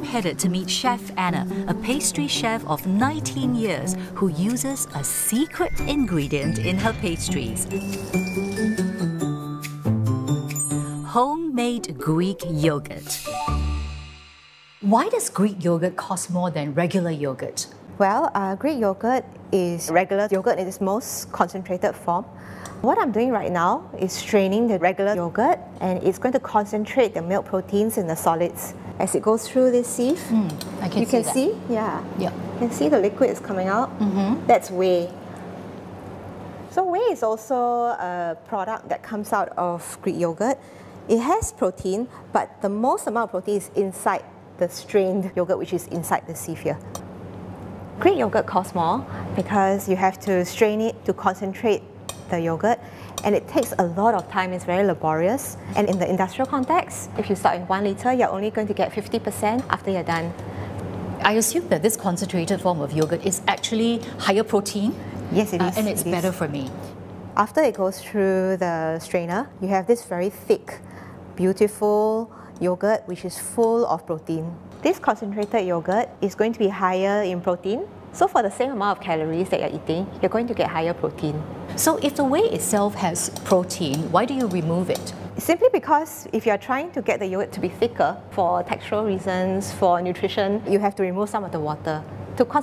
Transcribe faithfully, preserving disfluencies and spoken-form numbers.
headed to meet Chef Anna, a pastry chef of nineteen years who uses a secret ingredient in her pastries. Homemade Greek yogurt. Why does Greek yogurt cost more than regular yogurt? Well, uh, Greek yogurt is regular yogurt in its most concentrated form. What I'm doing right now is straining the regular yogurt, and it's going to concentrate the milk proteins in the solids. As it goes through this sieve, Mm, I can you see can that. see, yeah, Yeah. you can see the liquid is coming out. Mm-hmm. That's whey. So whey is also a product that comes out of Greek yogurt. It has protein, but the most amount of protein is inside the strained yogurt, which is inside the sieve here. Greek yogurt costs more because you have to strain it to concentrate the yogurt, and it takes a lot of time. It's very laborious, and in the industrial context, if you start in one litre, you're only going to get fifty percent after you're done. I assume that this concentrated form of yogurt is actually higher protein. Yes, it uh, is. and it's it is. better for me. After it goes through the strainer, you have this very thick, beautiful yogurt which is full of protein. This concentrated yogurt is going to be higher in protein. So for the same amount of calories that you're eating, you're going to get higher protein. So if the whey itself has protein, why do you remove it? Simply because if you're trying to get the yogurt to be thicker for textural reasons, for nutrition, you have to remove some of the water to